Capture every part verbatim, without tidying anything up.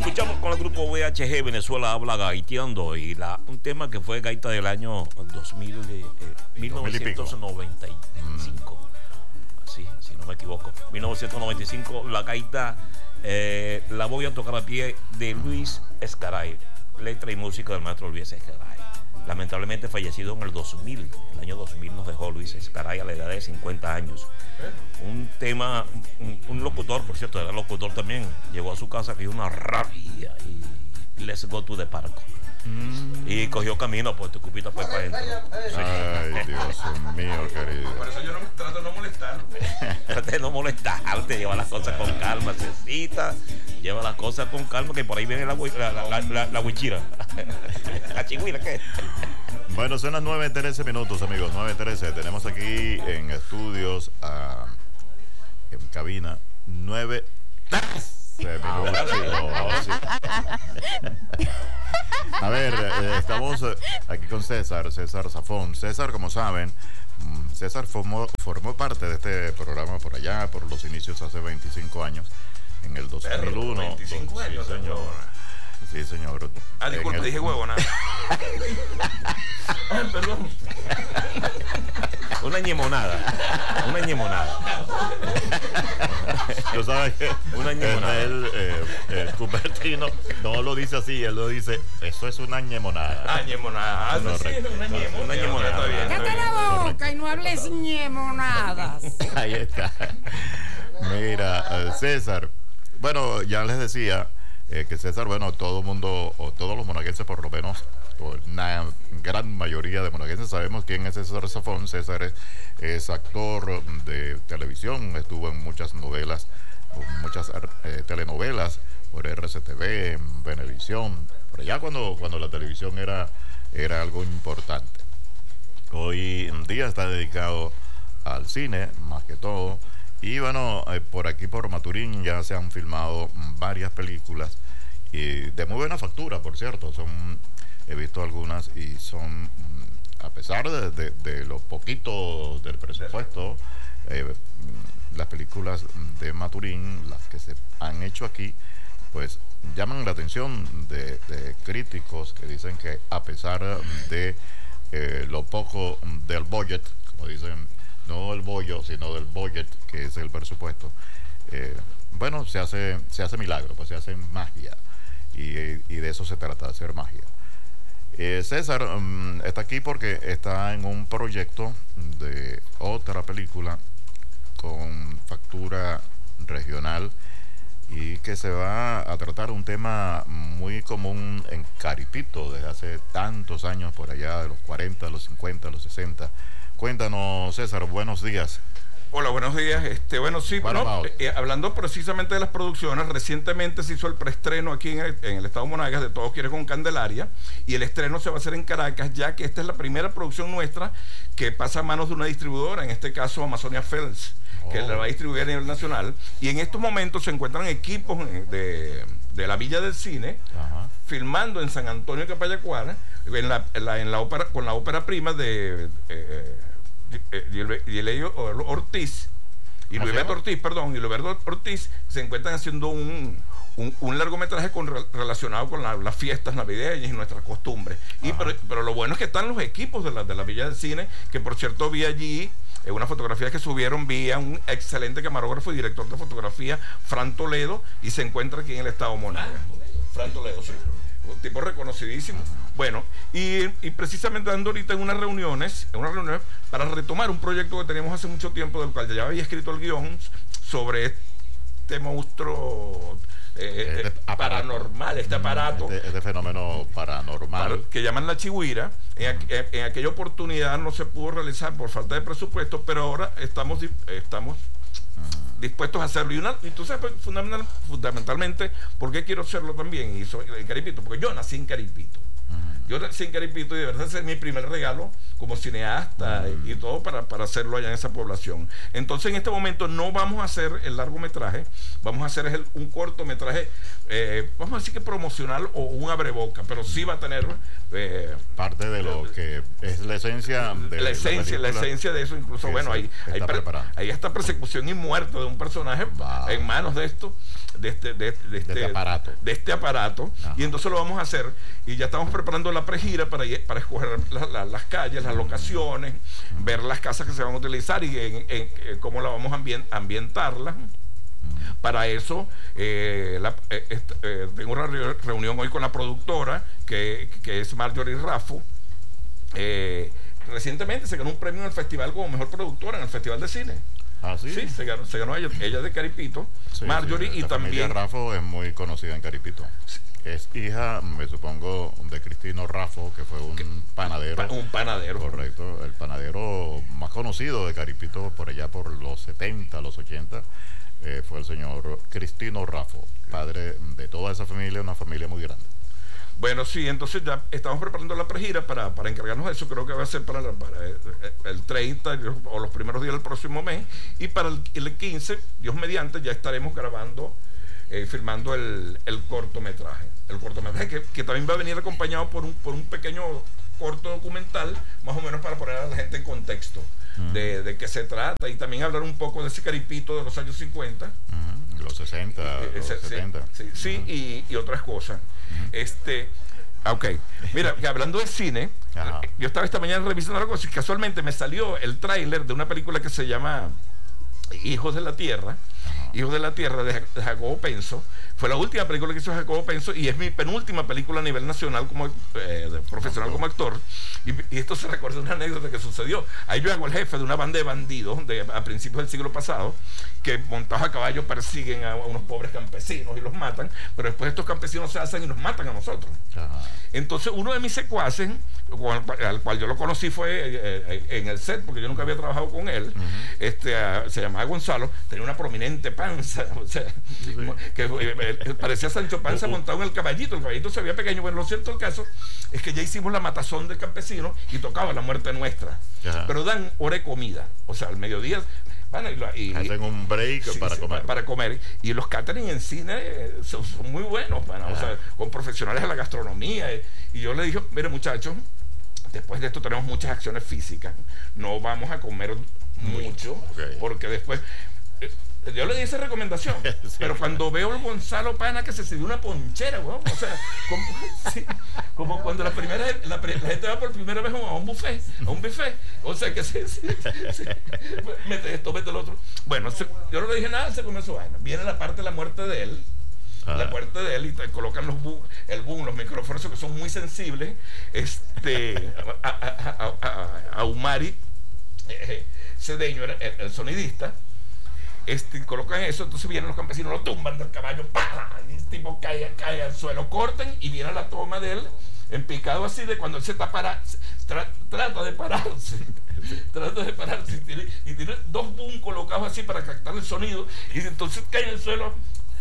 escuchamos con el grupo V H G Venezuela Habla Gaiteando y la, un tema que fue gaita del año dos mil, eh, mil novecientos noventa y cinco. Mm. Así, si no me equivoco. mil novecientos noventa y cinco, la gaita eh, la voy a tocar a pie de Luis Escaray, letra y música del maestro Luis Escaray. Lamentablemente fallecido en el dos mil, el año dos mil nos dejó Luis Escaray a la edad de cincuenta años. Un tema, un, un locutor, por cierto, era locutor también, llegó a su casa que una rabia y let's go to the parco. Mm. Y cogió camino, pues tu cupita fue para adentro. Ay, Dios mío, querido. Por eso yo no trato de no molestarte. Trata de no molestarte, lleva las cosas con calma, cecita, lleva las cosas con calma, que por ahí viene la la, la, la, la huichira. La chigüira, ¿qué? Bueno, son las nueve trece minutos, amigos, nueve trece. Tenemos aquí en estudios, uh, en cabina, nueve minutos. Oh, sí. A ver, eh, estamos aquí con César, César Zafón. César, como saben, César formó, formó parte de este programa por allá, por los inicios hace veinticinco años, en el dos mil uno. veinticinco años, sí, señor. Sí, señor. Ah, disculpe, el... dije huevo, nada. Ay, perdón. Una ñemonada. Una ñemonada. Tú sabes que una ñemonada. Él, eh, el Cupertino no lo dice así, él lo dice, eso es una ñemonada. Ah, ñemonada. Ah, no, sí, una ñemonada. Una ñemonada. Cállate la boca y no hables ñemonadas. Ahí está. Mira, César. Bueno, ya les decía eh, que César, bueno, todo el mundo, o todos los monaguenses por lo menos, una gran mayoría de monaguenses sabemos quién es César Zafón. César es, es actor de televisión, estuvo en muchas novelas, muchas eh, telenovelas por R C T V, en Venevisión, por allá cuando, cuando la televisión era, era algo importante. Hoy en día está dedicado al cine, más que todo. Y bueno, eh, por aquí por Maturín ya se han filmado varias películas y de muy buena factura, por cierto. Son, he visto algunas y son, a pesar de, de, de lo poquito del presupuesto, eh, las películas de Maturín, las que se han hecho aquí, pues llaman la atención de, de críticos que dicen que a pesar de eh, lo poco del budget, como dicen, no el bollo, sino del budget, que es el presupuesto, eh, bueno, se hace, se hace milagro, pues se hace magia, y, y de eso se trata, de hacer magia. Eh, César um, está aquí porque está en un proyecto de otra película con factura regional y que se va a tratar un tema muy común en Caripito desde hace tantos años, por allá de los cuarenta, los cincuenta, los sesenta. Cuéntanos, César, buenos días. Hola, buenos días. Este, bueno, sí, no, eh, hablando precisamente de las producciones, recientemente se hizo el preestreno aquí en el, en el estado Monagas de Todos Quieren con Candelaria, y el estreno se va a hacer en Caracas, ya que esta es la primera producción nuestra que pasa a manos de una distribuidora, en este caso Amazonia Films, oh. que la va a distribuir a nivel nacional, y en estos momentos se encuentran equipos de, de la Villa del Cine, ajá, filmando en San Antonio de Capayacuara, en la, en la, en la ópera, con la ópera prima de... Eh, y el Ortiz y Luisberto Ortiz, perdón, y Luisberto Ortiz se encuentran haciendo un, un, un largometraje con, relacionado con la, las fiestas navideñas y nuestras costumbres. Y pero, pero lo bueno es que están los equipos de la, de la Villa del Cine, que por cierto vi allí en una fotografía que subieron, vi a un excelente camarógrafo y director de fotografía, Fran Toledo, y se encuentra aquí en el estado Monagas. Fran Toledo, sí. Un tipo reconocidísimo. Bueno, y, y precisamente ando ahorita en unas reuniones, en unas reuniones para retomar un proyecto que teníamos hace mucho tiempo, del cual ya había escrito el guión, sobre este monstruo eh, este eh, paranormal, este aparato. Este, este fenómeno paranormal. Que llaman la chigüira. En, en, en aquella oportunidad no se pudo realizar por falta de presupuesto, pero ahora estamos, estamos dispuestos a hacerlo. Y, una, y tú sabes fundamental, fundamentalmente por qué quiero hacerlo también, y soy en Caripito, porque yo nací en Caripito. Uh-huh. Yo nací en Caripito y de verdad ese es mi primer regalo como cineasta mm. y, y todo para, para hacerlo allá en esa población. Entonces en este momento no vamos a hacer el largometraje, vamos a hacer el, un cortometraje, eh, vamos a decir que promocional o un abreboca, pero sí va a tener... Eh, parte de lo que es la esencia de la esencia, la, la esencia de eso, incluso bueno, hay, hay, pre, hay hasta persecución y muerte de un personaje wow. en manos de esto, de este, de, de este, de este aparato, de este aparato y entonces lo vamos a hacer y ya estamos preparando la pregira para, para escoger la, la, las calles, las locaciones, uh-huh. ver las casas que se van a utilizar y en, en, en cómo la vamos a ambient, ambientarlas. Para eso eh, la, eh, eh, tengo una re reunión hoy con la productora que, que es Marjorie Raffo. Eh, recientemente se ganó un premio en el festival como mejor productora en el Festival de Cine. ¿Ah, sí? Sí, se ganó, se ganó ella, ella es de Caripito, sí, Marjorie, sí, y también Raffo es muy conocida en Caripito. Sí. Es hija, me supongo, de Cristino Raffo, que fue un ¿Qué? panadero. Un panadero. Correcto, el panadero más conocido de Caripito por allá por los setenta, los ochenta. Eh, fue el señor Cristino Raffo, padre de toda esa familia, una familia muy grande. Bueno, sí, entonces ya estamos preparando la pregira para, para encargarnos de eso. Creo que va a ser para, para el treinta o los primeros días del próximo mes. Y para el, el quince, Dios mediante, ya estaremos grabando, eh, filmando el, el cortometraje. El cortometraje que, que también va a venir acompañado por un, por un pequeño corto documental, más o menos para poner a la gente en contexto. Uh-huh. de, de qué se trata y también hablar un poco de ese Caripito de los años cincuenta, uh-huh. los sesenta, eh, los ese, setenta. Sí, sí, uh-huh. sí y, y otras cosas. Uh-huh. Este, ok, mira, hablando de cine, uh-huh. yo estaba esta mañana revisando algo y casualmente me salió el tráiler de una película que se llama Hijos de la Tierra. Uh-huh. Hijos de la Tierra de, de Jacobo Penso. Fue la última película que hizo Jacobo Penso y es mi penúltima película a nivel nacional como eh, de profesional como actor. Y, y esto se recuerda una anécdota que sucedió. Ahí yo hago el jefe de una banda de bandidos de, a principios del siglo pasado que montados a caballo persiguen a, a unos pobres campesinos y los matan, pero después estos campesinos se hacen y nos matan a nosotros. Ajá. Entonces uno de mis secuaces, al cual yo lo conocí fue eh, en el set, porque yo nunca había trabajado con él, uh-huh. este, uh, se llamaba Gonzalo, tenía una prominente panza, o sea, sí. que eh, parecía Sancho Panza uh-huh. montado en el caballito, el caballito se veía pequeño. Bueno, lo cierto del caso es que ya hicimos la matazón del campesino y tocaba La Muerte Nuestra, uh-huh. pero dan hora de comida, o sea, al mediodía. Bueno, y, y, hacen un break sí, para sí, comer. Para comer. Y los catering en cine eh, son, son muy buenos, bueno, o sea, con profesionales de la gastronomía. Eh, y yo le dije, mire muchachos, después de esto tenemos muchas acciones físicas. No vamos a comer mucho, okay. porque después... Eh, yo le di esa recomendación, sí, pero cuando veo el Gonzalo Pana que se sirvió una ponchera, ¿no? O sea, como, sí, como cuando la primera la, la gente va por primera vez a un buffet, a un buffet, o sea que se, se, se mete esto, mete el otro. Bueno, se, yo no le dije nada, se comió su vaina. Viene la parte de la muerte de él, ah. la muerte de él y te colocan los boom, el boom, los micrófonos que son muy sensibles, este, a, a, a, a, a Umari eh, Cedeño, el, el sonidista. Este, colocan eso, entonces vienen los campesinos, lo tumban del caballo, ¡pah! Y el tipo cae, cae al suelo, cortan y viene la toma de él, en picado así, de cuando él se está parado, tra, trata de pararse, trata de pararse, y tiene, y tiene dos boom colocados así para captar el sonido, y entonces cae en el suelo,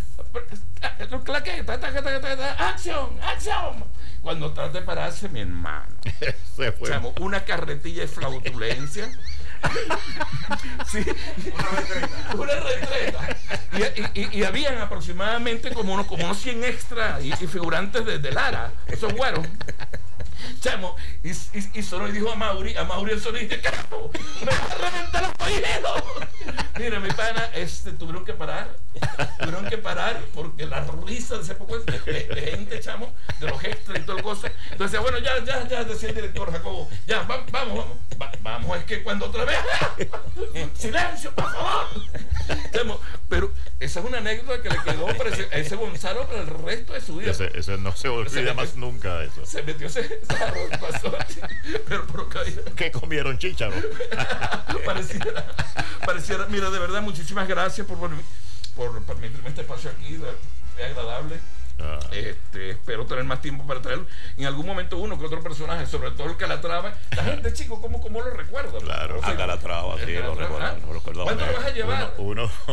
¡acción! ¡acción! Cuando trata de pararse, mi hermano, se fue. Chamo, una carretilla de flautulencia. Sí, una retreta, una retreta. Y, y, y habían aproximadamente como unos, como unos cien extras y, y figurantes de, de Lara, esos güeros. Chamo, y, y, y sonó y dijo a Mauri, a Mauri el sonista, ¡carajo! ¡Me va a reventar los oídos! Mira, mi pana, este, tuvieron que parar, tuvieron que parar porque la risa de ese poco de, de, de gente, chamo, de los extras y todo el cosa. Entonces, bueno, ya, ya, ya, decía el director Jacobo, ya, va, vamos, vamos, va, vamos, es que cuando otra vez, silencio, por favor. Chamo, pero esa es una anécdota que le quedó a ese, a ese Gonzalo para el resto de su vida. Ese, ese no se olvida se más nunca eso. Se metió ese pasó así, pero por caída. ¿Qué comieron, chícharo? pareciera, pareciera, mira, de verdad, muchísimas gracias por, por, por permitirme este espacio aquí, es agradable. Ah. Este, espero tener más tiempo para traerlo. En algún momento uno que otro personaje, sobre todo el Calatrava. La gente, chico, ¿cómo, cómo lo recuerda? Claro, o sea, a Calatrava, sí, lo recuerdo. ¿Cuándo lo vas a llevar? Uno, uno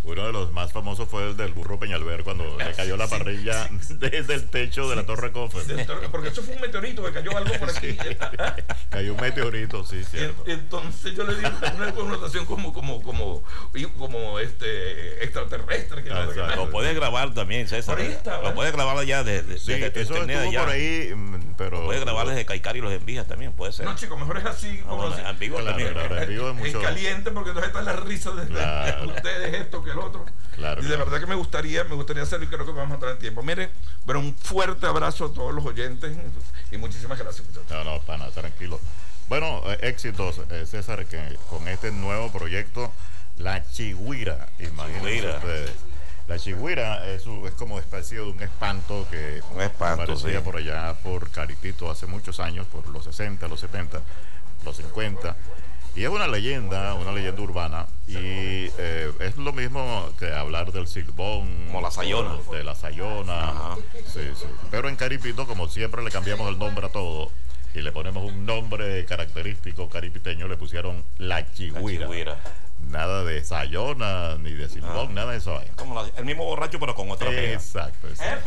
Uno de los más famosos fue el del burro Peñalver cuando le cayó la parrilla sí, sí, desde el techo sí, de la Torre Eiffel. Porque eso fue un meteorito que cayó algo por aquí. Sí. Cayó un meteorito, sí, cierto. Entonces yo le digo una connotación como como como como este extraterrestre. Que ah, no lo puedes grabar también, César. Esta, lo puedes grabar allá de, de, sí, desde eso estuvo allá. Por ahí, pero lo puedes grabar desde Caicar y los Envijas también, puede ser. No, chicos, mejor es así. No, como bueno, así. En vivo claro, también. Claro, en vivo es, mucho... es caliente porque entonces están las risas de, claro. de ustedes, esto que el otro. Claro, y de claro. verdad que me gustaría, me gustaría hacerlo y creo que vamos a entrar en tiempo. Mire, pero un fuerte abrazo a todos los oyentes y muchísimas gracias, muchachos. No, no, pana, tranquilo. Bueno, eh, éxitos, eh, César, que con este nuevo proyecto, La Chigüira, imagínense ustedes. La chigüira es, es como especie de un espanto que un espanto, aparecía sí. por allá por Caritito hace muchos años, por los sesenta, los setenta, los cincuenta. Y es una leyenda, una leyenda urbana. Y eh, es lo mismo que hablar del silbón. Como la sayona. De la sayona. Ajá. Sí, sí. Pero en Caripito, como siempre le cambiamos el nombre a todo y le ponemos un nombre característico caripiteño, le pusieron La Chigüira. La chigüira. Nada de sayona, ni de silbón, ah, nada de eso. Como la, el mismo borracho, pero con otra pega. Exacto, exacto.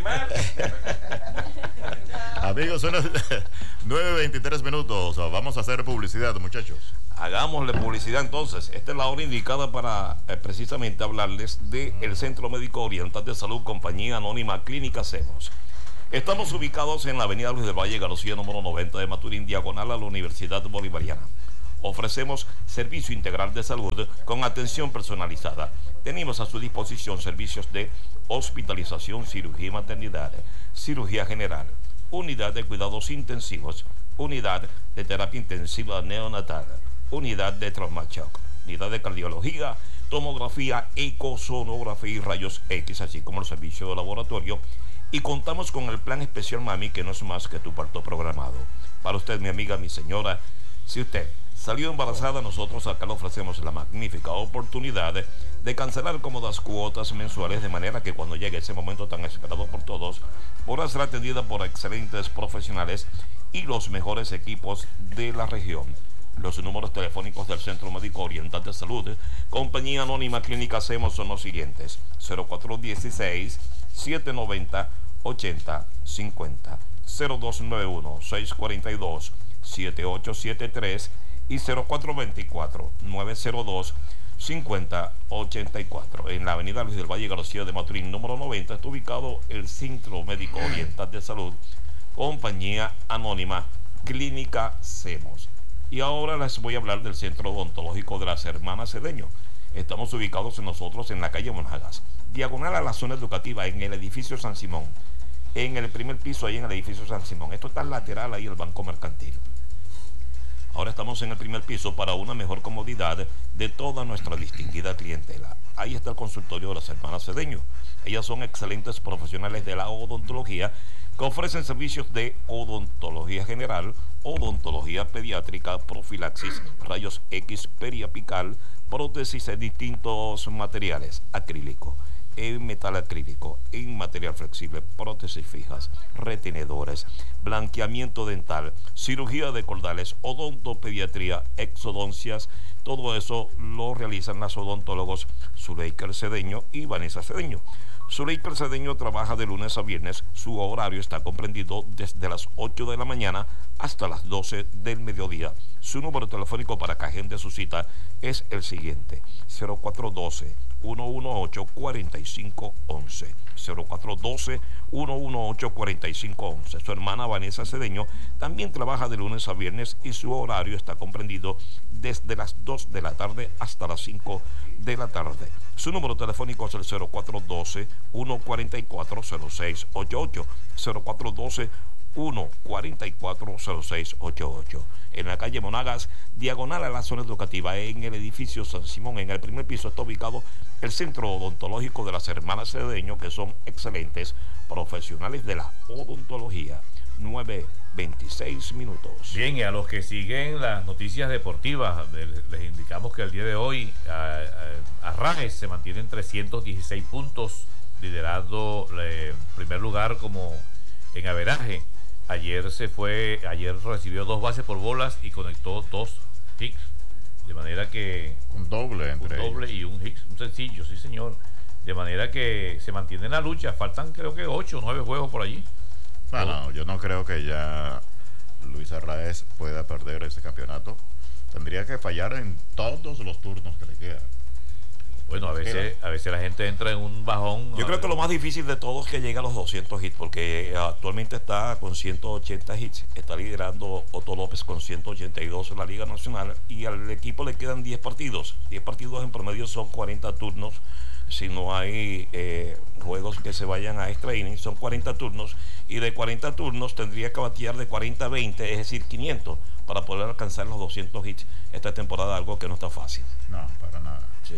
Amigos, son las nueve veintitrés minutos. Vamos a hacer publicidad, muchachos. Hagámosle publicidad entonces. Esta es la hora indicada para eh, precisamente hablarles del Centro Médico Oriental de Salud, Compañía Anónima Clínica Semos. Estamos ubicados en la avenida Luis del Valle García, número noventa de Maturín, diagonal a la Universidad Bolivariana. Ofrecemos servicio integral de salud con atención personalizada. Tenemos a su disposición servicios de hospitalización, cirugía y maternidad, cirugía general, unidad de cuidados intensivos, unidad de terapia intensiva neonatal, unidad de trauma shock, unidad de cardiología, tomografía, ecosonografía y rayos X, así como el servicio de laboratorio. Y contamos con el plan especial Mami, que no es más que tu parto programado. Para usted, mi amiga, mi señora, si usted salió embarazada, nosotros acá le ofrecemos la magnífica oportunidad de, de cancelar cómodas cuotas mensuales, de manera que cuando llegue ese momento tan esperado por todos, podrá ser atendida por excelentes profesionales y los mejores equipos de la región. Los números telefónicos del Centro Médico Oriental de Salud, Compañía Anónima Clínica Semos, son los siguientes: cero cuatro uno seis, siete nueve cero, ocho cero cinco cero, cero dos nueve uno, seis cuatro dos, siete ocho siete tres y cero cuatro dos cuatro, nueve cero dos, cinco cero ocho cuatro. En la avenida Luis del Valle García de Maturín, número noventa, está ubicado el Centro Médico Oriental de Salud, Compañía Anónima Clínica Semos. Y ahora les voy a hablar del Centro Odontológico de las Hermanas Cedeño. Estamos ubicados en nosotros en la calle Monagas, diagonal a la zona educativa, en el edificio San Simón, en el primer piso, ahí en el edificio San Simón. Esto está lateral ahí el Banco Mercantil. Ahora estamos en el primer piso para una mejor comodidad de toda nuestra distinguida clientela. Ahí está el consultorio de las Hermanas Cedeño. Ellas son excelentes profesionales de la odontología que ofrecen servicios de odontología general, odontología pediátrica, profilaxis, rayos X periapical, prótesis en distintos materiales, acrílico, en metal acrílico, en material flexible, prótesis fijas, retenedores, blanqueamiento dental, cirugía de cordales, odontopediatría, exodoncias. Todo eso lo realizan las odontólogos Zuleika Cedeño y Vanessa Cedeño. Zuleika Cedeño trabaja de lunes a viernes. Su horario está comprendido desde las ocho de la mañana hasta las doce del mediodía. Su número telefónico para que agende su cita es el siguiente: cero cuatro uno dos, uno uno ocho, cuatro cinco uno uno, cero cuatro uno dos, uno uno ocho, cuatro cinco uno uno. Su hermana Vanessa Cedeño también trabaja de lunes a viernes y su horario está comprendido desde las dos de la tarde hasta las cinco de la tarde. Su número telefónico es el cero cuatro uno dos, uno cuatro cuatro, cero seis ocho ocho, cero cuatro uno dos, uno cuatro cuatro, cero seis ocho ocho. En la calle Monagas, diagonal a la zona educativa, en el edificio San Simón, en el primer piso, está ubicado el Centro Odontológico de las Hermanas Cedeño, que son excelentes profesionales de la odontología. nueve veintiséis minutos. Bien, y a los que siguen las noticias deportivas, les indicamos que el día de hoy Arrajes se mantiene en trescientos dieciséis puntos, liderando en primer lugar como en averaje. Ayer se fue, ayer recibió dos bases por bolas y conectó dos hits. De manera que... Un doble entre Un doble ellos. Y un hit, un sencillo, sí señor. De manera que se mantiene en la lucha. Faltan creo que ocho o nueve juegos por allí. Bueno, no, yo no creo que ya Luis Arraez pueda perder ese campeonato. Tendría que fallar en todos los turnos que le quedan. Bueno, a veces, a veces la gente entra en un bajón. Yo creo que lo más difícil de todo es que llegue a los doscientos hits, porque actualmente está con ciento ochenta hits, está liderando Otto López con ciento ochenta y dos en la Liga Nacional, y al equipo le quedan diez partidos. diez partidos en promedio son cuarenta turnos. Si no hay eh, juegos que se vayan a extra inning, son cuarenta turnos, y de cuarenta turnos tendría que batear de cuarenta a veinte, es decir, quinientos, para poder alcanzar los doscientos hits esta temporada, algo que no está fácil. No, para nada. Sí.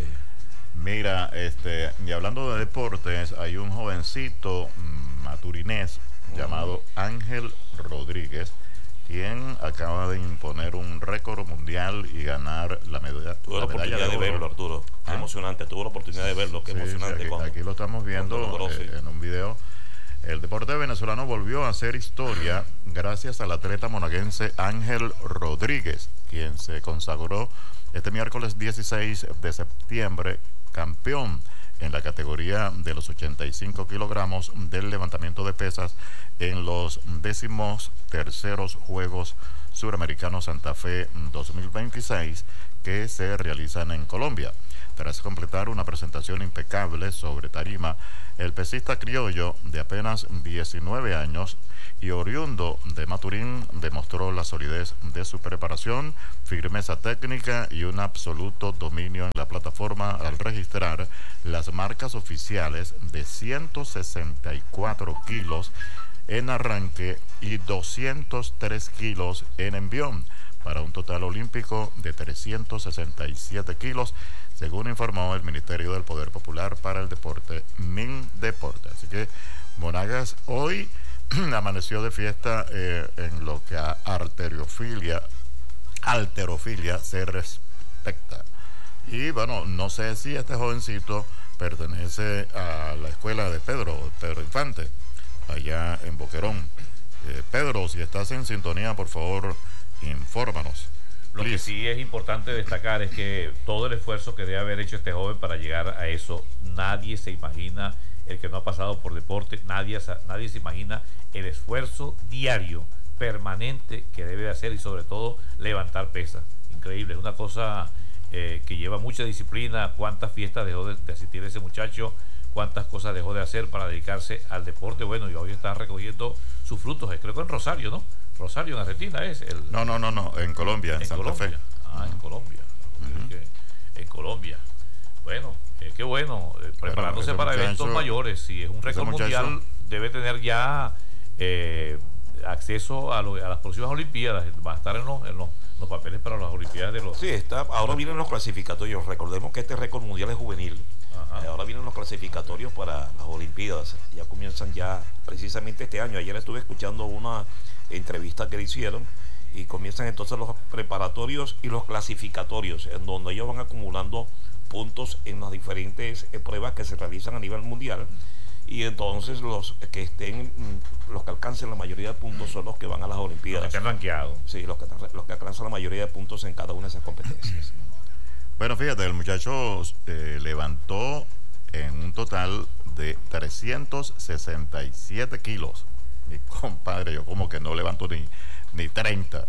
Mira, este, y hablando de deportes, hay un jovencito maturinés uh-huh. llamado Ángel Rodríguez, quien acaba de imponer un récord mundial y ganar la, medalla, tuve la, la medalla oportunidad de, de verlo, Arturo. Qué ¿Ah? emocionante, tuve la oportunidad de verlo, qué sí, emocionante. Sí, aquí, aquí lo estamos viendo logró, eh, sí. en un video. El deporte venezolano volvió a hacer historia gracias al atleta monaguense Ángel Rodríguez, quien se consagró este miércoles dieciséis de septiembre campeón en la categoría de los ochenta y cinco kilogramos del levantamiento de pesas en los décimos terceros Juegos Suramericanos Santa Fe dos mil veintiséis que se realizan en Colombia. Tras completar una presentación impecable sobre tarima, el pesista criollo de apenas diecinueve años y oriundo de Maturín demostró la solidez de su preparación, firmeza técnica y un absoluto dominio en la plataforma al registrar las marcas oficiales de ciento sesenta y cuatro kilos en arranque y doscientos tres kilos en envión, para un total olímpico de trescientos sesenta y siete kilos, según informó el Ministerio del Poder Popular para el Deporte, MinDeporte. Así que Monagas hoy amaneció de fiesta eh, en lo que a arteriofilia, alterofilia se respecta. Y bueno, no sé si este jovencito pertenece a la escuela de Pedro, Pedro Infante, allá en Boquerón. Eh, Pedro, si estás en sintonía, por favor, infórmanos. Lo Please. Que sí es importante destacar es que todo el esfuerzo que debe haber hecho este joven para llegar a eso, nadie se imagina, el que no ha pasado por deporte, nadie, nadie se imagina el esfuerzo diario, permanente que debe de hacer, y sobre todo levantar pesas. Increíble, es una cosa eh, que lleva mucha disciplina. Cuántas fiestas dejó de, de asistir ese muchacho, cuántas cosas dejó de hacer para dedicarse al deporte. Bueno, y hoy está recogiendo sus frutos, creo que en Rosario, ¿no? Rosario, en Argentina es el... No, no, no, no, en Colombia, en, en Santa Colombia. Fe. Ah, uh-huh. en Colombia. Uh-huh. que en Colombia. Bueno, eh, qué bueno, eh, preparándose para muchacho, eventos mayores. Si es un récord mundial, debe tener ya eh, acceso a, lo, a las próximas Olimpiadas. Va a estar en los, en los, los papeles para las Olimpiadas de los... Sí, está. Ahora vienen los clasificatorios. Recordemos que este récord mundial es juvenil. Eh, ahora vienen los clasificatorios para las Olimpiadas. Ya comienzan ya precisamente este año. Ayer estuve escuchando una entrevista que le hicieron, y comienzan entonces los preparatorios y los clasificatorios, en donde ellos van acumulando puntos en las diferentes eh, pruebas que se realizan a nivel mundial, y entonces los que estén, los que alcancen la mayoría de puntos son los que van a las Olimpiadas. Los que están rankeados. Sí, los que, los que alcanzan la mayoría de puntos en cada una de esas competencias. Bueno, fíjate, el muchacho eh, levantó en un total de trescientos sesenta y siete kilos. Mi compadre, yo como que no levanto ni, ni treinta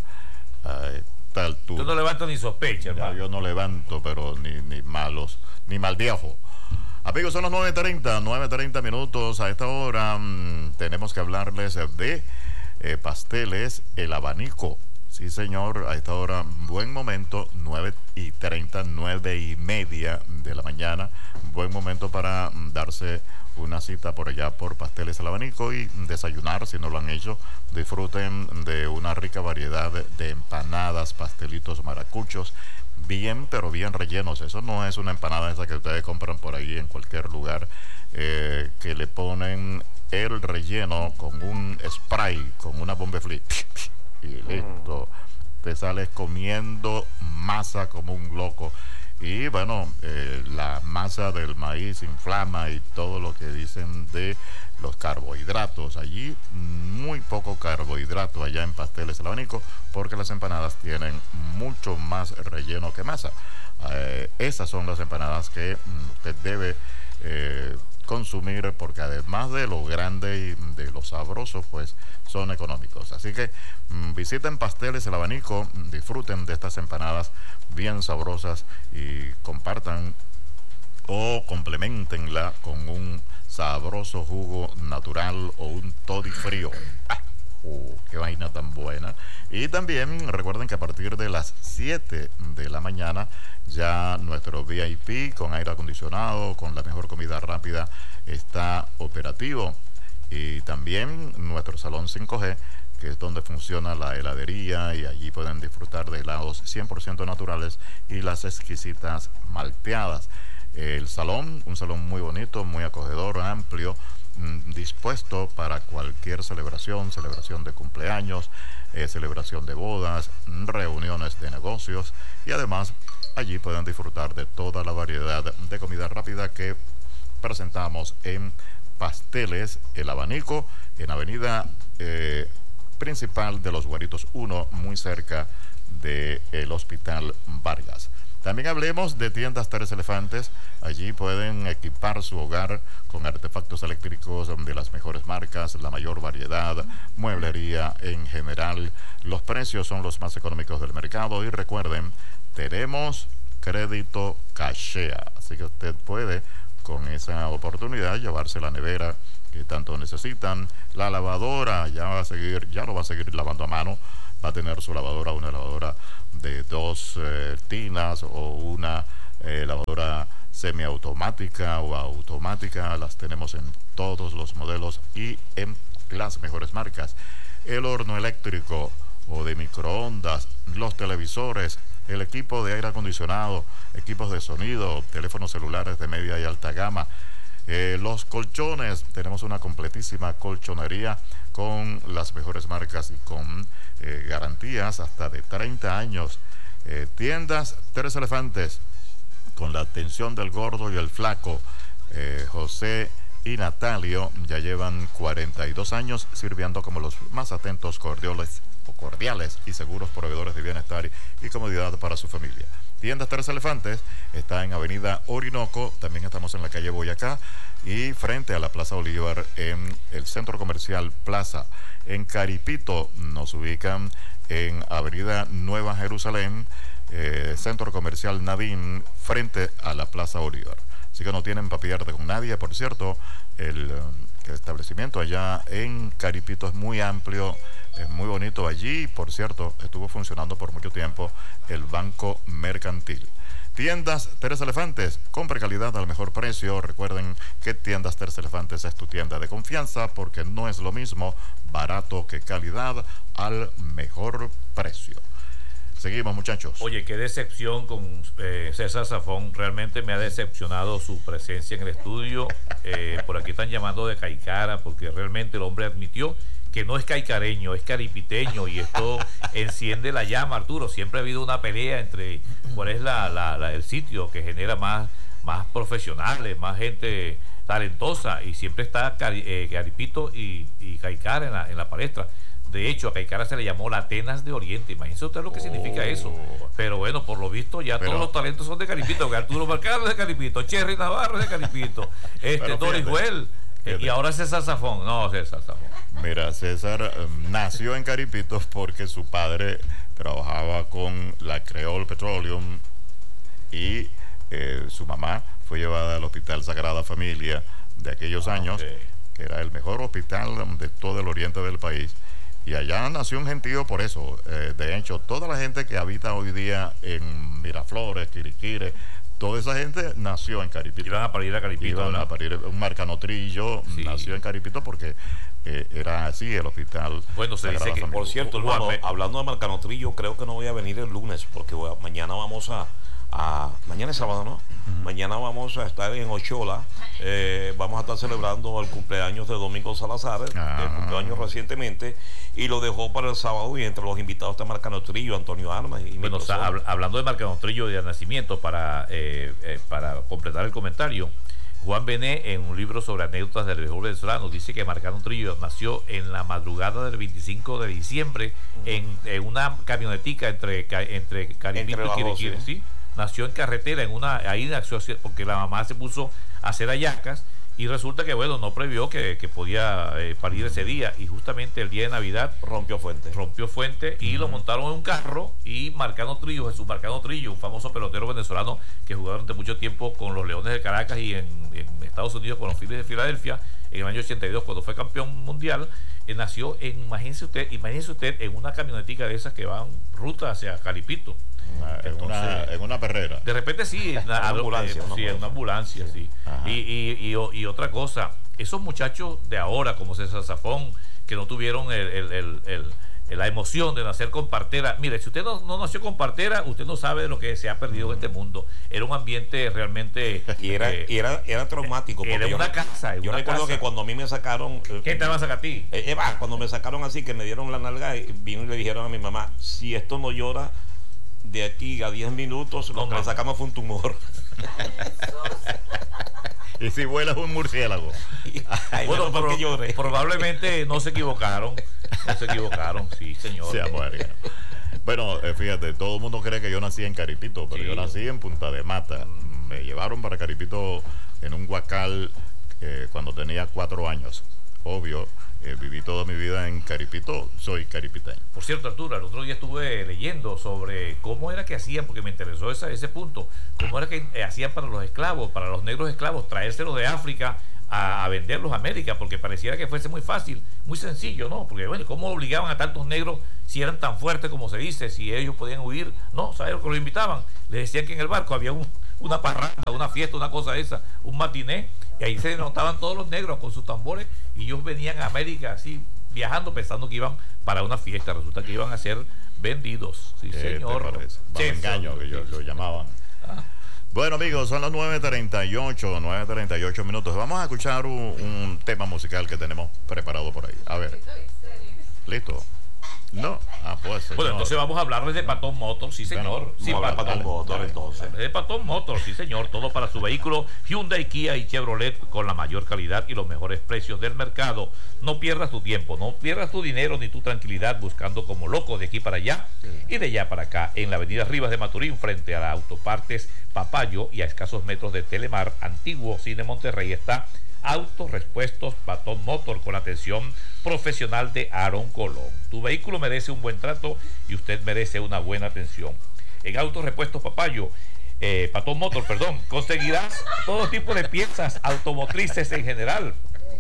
a esta altura. Tú no levantas ni sospecha, hermano. Yo no levanto, pero ni, ni malos, ni mal viejo. Amigos, son las nueve treinta, nueve treinta minutos. A esta hora mmm, tenemos que hablarles de eh, pasteles El Abanico. Sí, señor, a esta hora, buen momento, nueve y treinta, nueve y media de la mañana. Buen momento para mm, darse una cita por allá por Pasteles El Abanico y desayunar, si no lo han hecho. Disfruten de una rica variedad de, de empanadas, pastelitos, maracuchos, bien, pero bien rellenos. Eso no es una empanada esa que ustedes compran por ahí en cualquier lugar, eh, que le ponen el relleno con un spray, con una bomba flip, y listo. Te sales comiendo masa como un loco. Y bueno, eh, la masa del maíz inflama y todo lo que dicen de los carbohidratos. Allí muy poco carbohidrato allá en Pasteles El Abanico, porque las empanadas tienen mucho más relleno que masa. Eh, esas son las empanadas que mm, usted debe eh, consumir, porque además de lo grande y de lo sabroso, pues son económicos. Así que mmm, visiten Pasteles El Abanico, disfruten de estas empanadas bien sabrosas y compartan o complementenla con un sabroso jugo natural o un toddy frío. ¡Ah! Oh, qué vaina tan buena. Y también recuerden que a partir de las siete de la mañana ya nuestro V I P con aire acondicionado, con la mejor comida rápida, está operativo. Y también nuestro salón cinco G, que es donde funciona la heladería, y allí pueden disfrutar de helados cien por ciento naturales y las exquisitas malteadas. El salón, un salón muy bonito, muy acogedor, amplio, dispuesto para cualquier celebración, celebración de cumpleaños, eh, celebración de bodas, reuniones de negocios, y además allí pueden disfrutar de toda la variedad de comida rápida que presentamos en Pasteles El Abanico, en avenida eh, principal de Los Guaritos uno, muy cerca del Hospital Vargas. También hablemos de tiendas Tres Elefantes. Allí pueden equipar su hogar con artefactos eléctricos de las mejores marcas, la mayor variedad, mueblería en general. Los precios son los más económicos del mercado, y recuerden, tenemos crédito Cachea, así que usted puede con esa oportunidad llevarse la nevera que tanto necesitan, la lavadora, ya va a seguir, ya lo va a seguir lavando a mano. Va a tener su lavadora, una lavadora de dos eh, tinas, o una eh, lavadora semiautomática o automática. Las tenemos en todos los modelos y en las mejores marcas. El horno eléctrico o de microondas, los televisores, el equipo de aire acondicionado, equipos de sonido, teléfonos celulares de media y alta gama. Eh, los colchones, tenemos una completísima colchonería con las mejores marcas y con eh, garantías hasta de treinta años. Eh, tiendas Tres Elefantes, con la atención del gordo y el flaco. eh, José y Natalio ya llevan cuarenta y dos años sirviendo como los más atentos, cordiales, o cordiales y seguros proveedores de bienestar y, y comodidad para su familia. Tiendas Tres Elefantes está en avenida Orinoco, también estamos en la calle Boyacá y frente a la Plaza Bolívar en el centro comercial Plaza. En Caripito nos ubican en avenida Nueva Jerusalén, eh, centro comercial Navín, frente a la Plaza Bolívar. Así que no tienen para pelearte con nadie. Por cierto, el, el establecimiento allá en Caripito es muy amplio, es muy bonito. Allí, por cierto, estuvo funcionando por mucho tiempo el Banco Mercantil. Tiendas Tres Elefantes, compra calidad al mejor precio. Recuerden que Tiendas Tres Elefantes es tu tienda de confianza, porque no es lo mismo barato que calidad al mejor precio. Seguimos, muchachos. Oye, qué decepción con eh, César Zafón. Realmente me ha decepcionado su presencia en el estudio. Eh, por aquí están llamando de caicara, porque realmente el hombre admitió que no es caicareño, es caripiteño, y esto enciende la llama, Arturo. Siempre ha habido una pelea entre cuál es la, la, la, el sitio que genera más, más profesionales, más gente talentosa, y siempre está cari, eh, Caripito y, y Caicara en la, en la palestra. De hecho, a Caicara se le llamó la Atenas de Oriente. Imagínense usted lo que oh. significa eso. Pero bueno, por lo visto ya Pero, todos los talentos son de Caripito. Arturo Mercado es de Caripito, Cherry Navarro es de Caripito, este Doris Well, eh, y ahora César Zafón. No, César Zafón. Mira, César um, nació en Caripito porque su padre trabajaba con la Creole Petroleum y eh, su mamá fue llevada al Hospital Sagrada Familia de aquellos ah, años, okay. que era el mejor hospital de todo el oriente del país. Y allá nació un gentío por eso. Eh, de hecho, toda la gente que habita hoy día en Miraflores, Quiriquire, toda esa gente nació en Caripito. Iban a parir a Caripito. Iban a parir, un Marcanotrillo sí. nació en Caripito porque eh, era así el hospital. Bueno, se dice que, por cierto, hermano, hablando de Marcanotrillo, creo que no voy a venir el lunes porque voy a, mañana vamos a, a... Mañana es sábado, ¿no? Uh-huh. Mañana vamos a estar en Ochola. Eh, vamos a estar celebrando el cumpleaños de Domingo Salazar, ah. el cumpleaños recientemente, y lo dejó para el sábado, y entre los invitados está Marcanotrillo, Antonio Armas y bueno, o sea, hab- hablando de Marcanotrillo y de nacimiento, para, eh, eh, para completar el comentario, Juan Bené, en un libro sobre anécdotas del béisbol venezolano, dice que Marcano Trillo nació en la madrugada del veinticinco de diciembre uh-huh. en, en una camionetica entre, entre Caripito y Quiriquiri, ¿sí? ¿sí? Nació en carretera, en una, ahí nació porque la mamá se puso a hacer hallacas y resulta que, bueno, no previó que, que podía eh, parir ese día y justamente el día de Navidad rompió fuente. Rompió fuente y uh-huh. lo montaron en un carro y Marcano Trillo, Jesús Marcano Trillo, un famoso pelotero venezolano que jugó durante mucho tiempo con los Leones de Caracas y en, en Estados Unidos con los Phillies de Filadelfia en el año ochenta y dos cuando fue campeón mundial, eh, nació en, imagínese usted, imagínese usted en una camionetica de esas que van ruta hacia Caripito. Una, en, Entonces, una, en una perrera. De repente sí, en una, una ambulancia, sí, en una ambulancia, sí. sí. Y, y, y, y otra cosa, esos muchachos de ahora, como César Zafón, que no tuvieron el, el, el, el, la emoción de nacer con partera. Mire, si usted no, no nació con partera, usted no sabe de lo que se ha perdido mm. en este mundo. Era un ambiente realmente... Y era, eh, y era, era traumático. Era una yo, casa. Yo una recuerdo casa. que cuando a mí me sacaron... ¿Qué te va a sacar a ti? Eh, Eva, cuando me sacaron así, que me dieron la nalga, vino y le dijeron a mi mamá, si esto no llora... de aquí a diez minutos lo no, que le sacamos fue un tumor. Y si vuelas un murciélago. Ay, bueno, pro, probablemente no se equivocaron. No se equivocaron, sí, señor. Sí, bueno, eh, fíjate, todo el mundo cree que yo nací en Caripito, pero sí. yo nací en Punta de Mata. Me llevaron para Caripito en un guacal eh, cuando tenía cuatro años. Obvio. Eh, viví toda mi vida en Caripito, soy caripiteño. Por cierto, Arturo, el otro día estuve leyendo sobre cómo era que hacían, porque me interesó esa, ese punto, cómo era que eh, hacían para los esclavos, para los negros esclavos, traérselos de África a, a venderlos a América, porque pareciera que fuese muy fácil, muy sencillo, ¿no? Porque, bueno, ¿cómo obligaban a tantos negros si eran tan fuertes como se dice, si ellos podían huir? No, ¿sabes lo que los invitaban? Les decían que en el barco había un, una parranda, una fiesta, una cosa esa, un matiné, y ahí se notaban todos los negros con sus tambores y ellos venían a América así viajando pensando que iban para una fiesta. Resulta que iban a ser vendidos. Sí, eh, señor. Bajo engaño, que yo, lo llamaban. Ah. Bueno, amigos, son las nueve treinta y ocho minutos. Vamos a escuchar un, un tema musical que tenemos preparado por ahí. A ver. ¿Listo? No, ah, pues. Señor. Bueno, entonces vamos a hablarles de Patton Motors, sí, señor. Bueno, sí, para Patton Motors, entonces. De Patton Motors, sí, señor. Todo para su vehículo Hyundai, Kia y Chevrolet con la mayor calidad y los mejores precios del mercado. No pierdas tu tiempo, no pierdas tu dinero ni tu tranquilidad buscando como loco de aquí para allá sí. y de allá para acá. En la avenida Rivas de Maturín, frente a la Autopartes Papayo y a escasos metros de Telemar, antiguo Cine Monterrey, está Autos Repuestos Patton Motor con la atención profesional de Aaron Colón. Tu vehículo merece un buen trato y usted merece una buena atención. En Autos Repuestos Papayo, eh, Patton Motor, perdón, conseguirás todo tipo de piezas automotrices en general,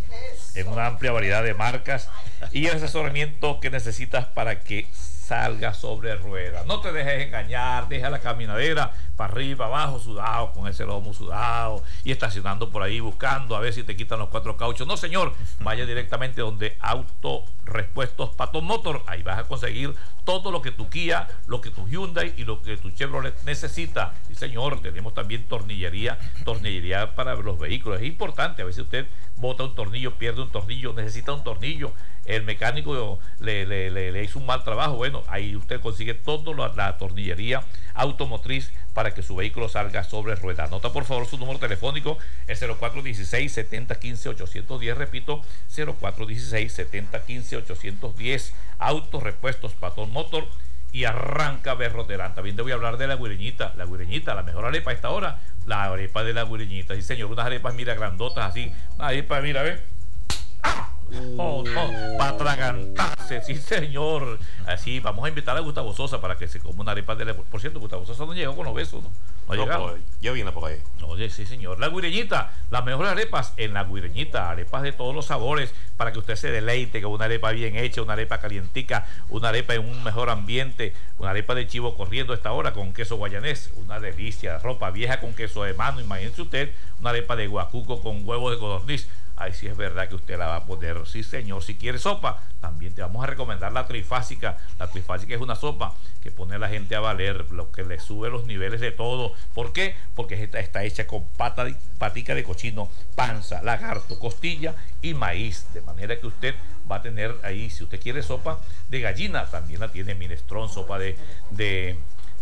en una amplia variedad de marcas y el asesoramiento que necesitas para que salga sobre ruedas. No te dejes engañar, deja la caminadera para arriba, abajo, sudado, con ese lomo sudado y estacionando por ahí buscando a ver si te quitan los cuatro cauchos. No, señor, vaya directamente donde Auto Repuestos Patton Motor. Ahí vas a conseguir todo lo que tu Kia, lo que tu Hyundai y lo que tu Chevrolet necesita. Sí, señor, tenemos también tornillería, tornillería para los vehículos. Es importante, a veces usted bota un tornillo, pierde un tornillo, necesita un tornillo, el mecánico le, le, le, le hizo un mal trabajo. Bueno, ahí usted consigue toda la, la tornillería automotriz para que su vehículo salga sobre ruedas. Anota por favor su número telefónico, el cero cuatro uno seis, siete cero uno cinco, ocho uno cero, repito, cero cuatro uno seis, siete cero uno cinco, ocho uno cero, Autos Repuestos Patton Motor y arranca Berroterán. También te voy a hablar de la guireñita, la guireñita, la mejor arepa a esta hora, la arepa de la guireñita, sí señor, unas arepas mira grandotas así, una arepa mira, ve. ¡Ah! Oh, oh, para atragantarse, sí señor. Así, vamos a invitar a Gustavo Sosa para que se coma una arepa de la... Por cierto, Gustavo Sosa no llegó con los besos, ¿no? No, no llegado. Pues, yo vine por ahí. Oye, sí señor. La guireñita, las mejores arepas en la guireñita, arepas de todos los sabores para que usted se deleite con una arepa bien hecha, una arepa calientica, una arepa en un mejor ambiente, una arepa de chivo corriendo a esta hora con queso guayanés, una delicia, ropa vieja con queso de mano, imagínese usted, una arepa de guacuco con huevo de codorniz. Ay, sí es verdad que usted la va a poner. Sí, señor. Si quiere sopa, también te vamos a recomendar la trifásica. La trifásica es una sopa que pone a la gente a valer, lo que le sube los niveles de todo. ¿Por qué? Porque está, está hecha con pata de, patica de cochino, panza, lagarto, costilla y maíz. De manera que usted va a tener ahí, si usted quiere sopa de gallina, también la tiene minestrón, sopa de... de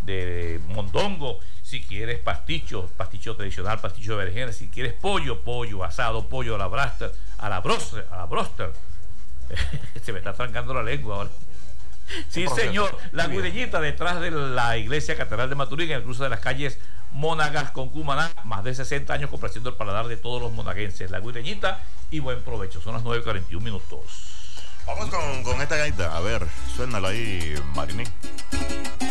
de mondongo, si quieres pasticho, pasticho tradicional, pasticho de berenjena, si quieres pollo, pollo asado, pollo a la braster, a la broster, a la broster. Se me está trancando la lengua ahora. Sí, señor, la Guirellita, detrás de la iglesia catedral de Maturín, en el cruce de las calles Monagas con Cumaná, más de sesenta años complaciendo el paladar de todos los monaguenses. La Guirellita, y buen provecho. Son las nueve y cuarenta y un minutos. Vamos con, con esta gaita. A ver, suénala ahí, Marini.